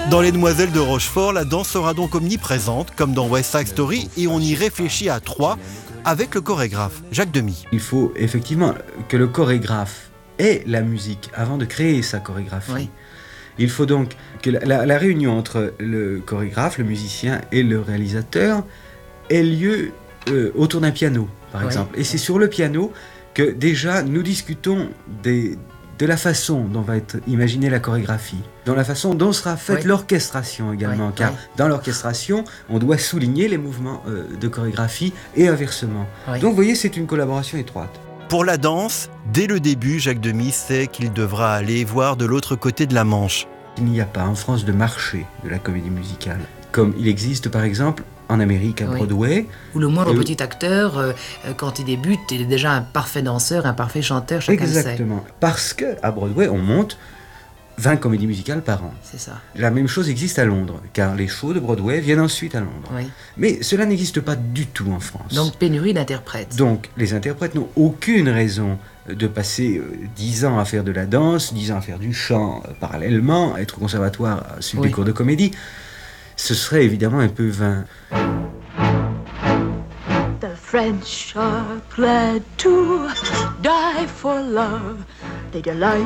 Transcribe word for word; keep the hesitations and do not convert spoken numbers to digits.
Dans Les Demoiselles de Rochefort, la danse sera donc omniprésente, comme dans West Side Story, et on y réfléchit à trois avec le chorégraphe Jacques Demy. Il faut effectivement que le chorégraphe ait la musique avant de créer sa chorégraphie. Oui. Il faut donc que la, la, la réunion entre le chorégraphe, le musicien et le réalisateur ait lieu euh, autour d'un piano, par oui. exemple. Et c'est sur le piano que déjà nous discutons des, de la façon dont va être imaginée la chorégraphie, dans la façon dont sera faite oui. l'orchestration également, oui. car oui. dans l'orchestration, on doit souligner les mouvements euh, de chorégraphie et inversement. Oui. Donc vous voyez, c'est une collaboration étroite. Pour la danse, dès le début, Jacques Demy sait qu'il devra aller voir de l'autre côté de la Manche. Il n'y a pas en France de marché de la comédie musicale, comme il existe par exemple en Amérique à oui. Broadway. Où le moindre euh, petit acteur, euh, quand il débute, il est déjà un parfait danseur, un parfait chanteur, chacun le sait. Exactement, parce qu'à Broadway, on monte vingt comédies musicales par an. C'est ça. La même chose existe à Londres, car les shows de Broadway viennent ensuite à Londres. Oui. Mais cela n'existe pas du tout en France. Donc pénurie d'interprètes. Donc les interprètes n'ont aucune raison de passer dix ans à faire de la danse, dix ans à faire du chant euh, parallèlement, à être au conservatoire, à suivre oui. des cours de comédie. Ce serait évidemment un peu vain. The French are glad to die for love. They delight